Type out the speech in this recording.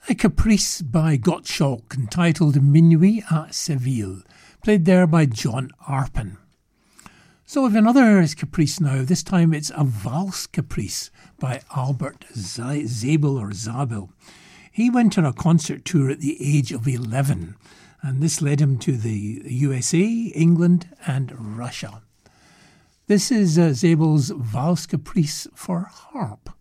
A caprice by Gottschalk entitled Minuit à Seville, played there by John Arpin. So we have another caprice now. This time it's a valse caprice by Albert Zabel. He went on a concert tour at the age of 11, and this led him to the USA, England and Russia. This is Zabel's Valse Caprice for harp.